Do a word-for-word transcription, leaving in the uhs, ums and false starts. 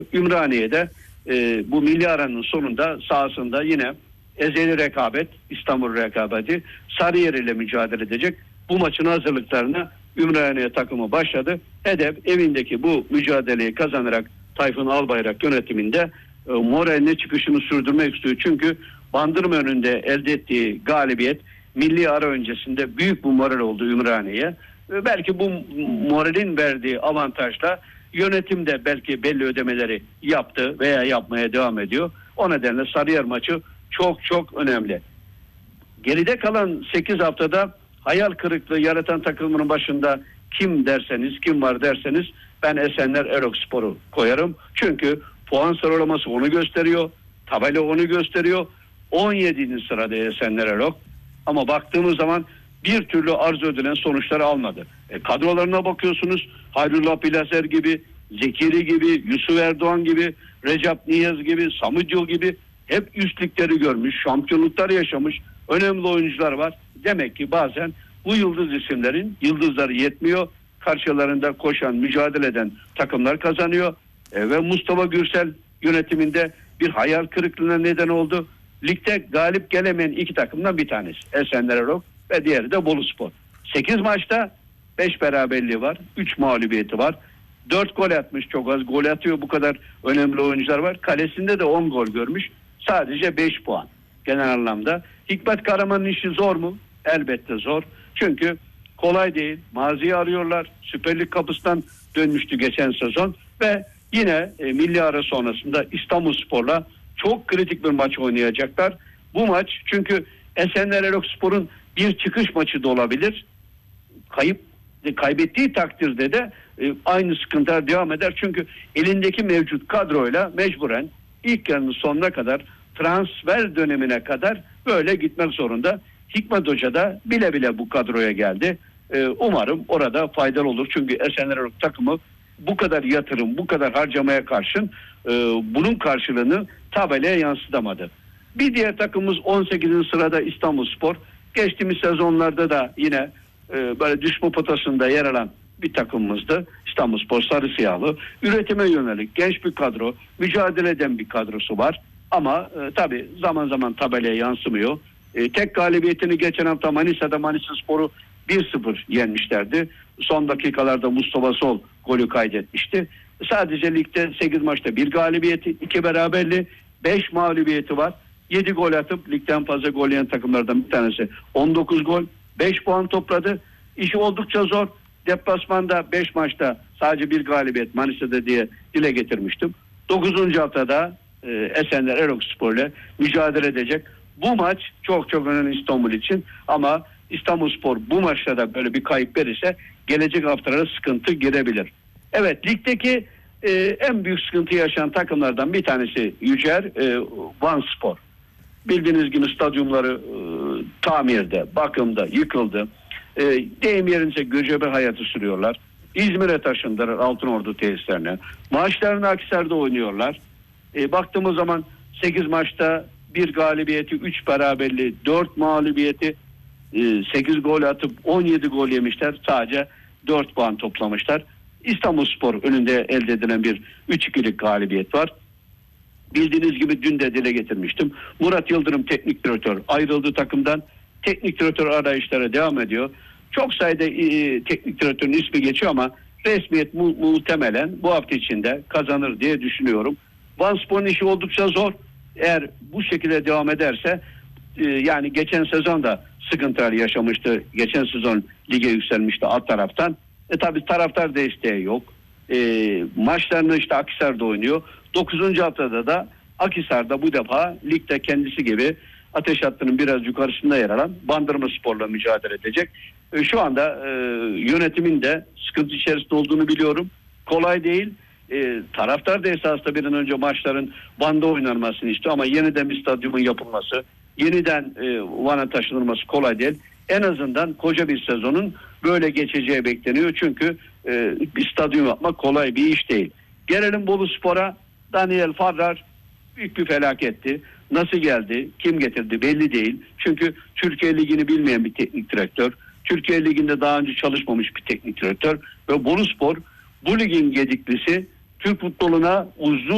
Ümraniye'de e, bu milli aranın sonunda sahasında yine ezeli rekabet, İstanbul rekabeti Sarıyer ile mücadele edecek. Bu maçın hazırlıklarına Ümraniye takımı başladı. Hedef evindeki bu mücadeleyi kazanarak Tayfun Albayrak yönetiminde e, moraline çıkışını sürdürmek istiyor. Çünkü Bandırma önünde elde ettiği galibiyet milli ara öncesinde büyük bir moral oldu Ümraniye'ye. E, belki bu moralin verdiği avantajla yönetim de belki belli ödemeleri yaptı veya yapmaya devam ediyor. O nedenle Sarıyer maçı çok çok önemli. Geride kalan sekiz haftada hayal kırıklığı yaratan takımının başında kim derseniz, kim var derseniz ben Esenler Erokspor'u koyarım. Çünkü puan sıralaması onu gösteriyor. Tabela onu gösteriyor. on yedinci sırada Esenler Erok. Ama baktığımız zaman bir türlü arzu edilen sonuçları almadı. E, kadrolarına bakıyorsunuz. Hayrullah Bilaser gibi, Zekiri gibi, Yusuf Erdoğan gibi, Recep Niyaz gibi, Samudio gibi hep üstlükleri görmüş, şampiyonluklar yaşamış önemli oyuncular var. Demek ki bazen bu yıldız isimlerin yıldızları yetmiyor. Karşılarında koşan, mücadele eden takımlar kazanıyor. E, ve Mustafa Gürsel yönetiminde bir hayal kırıklığına neden oldu. Ligde galip gelemeyen iki takımdan bir tanesi Esenler Erok ve diğeri de Boluspor. sekiz maçta beş beraberliği var, üç mağlubiyeti var. dört gol atmış, çok az gol atıyor, bu kadar önemli oyuncular var. Kalesinde de on gol görmüş. Sadece beş puan genel anlamda. Hikmet Karaman'ın işi zor mu? Elbette zor. Çünkü kolay değil. Maziyi arıyorlar. Süper Lig kapısından dönmüştü geçen sezon ve yine e, milli ara sonrasında İstanbulspor'la çok kritik bir maç oynayacaklar. Bu maç çünkü Esenler Erokspor'un bir çıkış maçı da olabilir. Kayıp kaybettiği takdirde de e, aynı sıkıntılar devam eder. Çünkü elindeki mevcut kadroyla mecburen ilk yarının sonuna kadar, transfer dönemine kadar böyle gitmek zorunda. Hikmet Hoca da bile bile bu kadroya geldi. E, umarım orada faydalı olur. Çünkü Esenler Erok takımı bu kadar yatırım, bu kadar harcamaya karşın e, bunun karşılığını tabelaya yansıtamadı. Bir diğer takımımız on sekizinci sırada İstanbulspor. Geçtiğimiz sezonlarda da yine e, böyle düşme potasında yer alan bir takımımızdı. İstanbulspor sarı siyahlı. Üretime yönelik genç bir kadro, mücadele eden bir kadrosu var. Ama e, tabii zaman zaman tabelaya yansımıyor. E, tek galibiyetini geçen hafta Manisa'da Manisaspor'u bir sıfır yenmişlerdi. Son dakikalarda Mustafa Sol golü kaydetmişti. Sadece ligde sekiz maçta bir galibiyeti, iki beraberliği, beş mağlubiyeti var. yedi gol atıp ligden fazla gol yiyen takımlardan bir tanesi. on dokuz gol, beş puan topladı. İşi oldukça zor. Deplasmanda beş maçta sadece bir galibiyet Manisa'da diye dile getirmiştim. dokuzuncu haftada e, Esenler Erokspor ile mücadele edecek. Bu maç çok çok önemli İstanbul için ama İstanbulspor bu maçta da böyle bir kayıp verirse gelecek haftalara sıkıntı girebilir. Evet, ligdeki e, en büyük sıkıntı yaşayan takımlardan bir tanesi Yücel e, Vanspor. Bildiğiniz gibi stadyumları e, tamirde, bakımda, yıkıldı. E, deyim yerince göcebe hayatı sürüyorlar. İzmir'e taşındılar Altınordu tesislerine. Maçlarını Akhisar'da oynuyorlar. E, baktığımız zaman sekiz maçta bir galibiyeti, üç beraberliği, dört mağlubiyeti, e, sekiz gol atıp on yedi gol yemişler. Sadece dört puan toplamışlar. İstanbulspor önünde elde edilen bir üç ikilik galibiyet var. Bildiğiniz gibi dün de dile getirmiştim. Murat Yıldırım teknik direktör ayrıldı takımdan. Teknik direktör arayışlara devam ediyor. Çok sayıda e, teknik direktörün ismi geçiyor ama resmiyet mu- muhtemelen bu hafta içinde kazanır diye düşünüyorum. Vanspor'un işi oldukça zor. Eğer bu şekilde devam ederse e, yani geçen sezon da sıkıntılar yaşamıştı. Geçen sezon lige yükselmişti alt taraftan. E tabi taraftar desteği yok. E, maçlarını işte Akhisar'da oynuyor. dokuzuncu haftada da Akhisar'da bu defa ligde kendisi gibi ateş hattının biraz yukarısında yer alan Bandırmaspor'la mücadele edecek. E, şu anda e, yönetimin de sıkıntı içerisinde olduğunu biliyorum. Kolay değil. E, taraftar da esasında bir an önce maçların Van'da oynanmasını istiyor ama yeniden bir stadyumun yapılması, yeniden e, Van'a taşınılması kolay değil. En azından koca bir sezonun böyle geçeceği bekleniyor. Çünkü e, bir stadyum yapmak kolay bir iş değil. Gelelim Boluspor'a. Daniel Farrar büyük bir felaketti. Nasıl geldi, kim getirdi belli değil. Çünkü Türkiye Ligi'ni bilmeyen bir teknik direktör. Türkiye Ligi'nde daha önce çalışmamış bir teknik direktör. Ve Boluspor bu ligin gediklisi, Türk futboluna uzun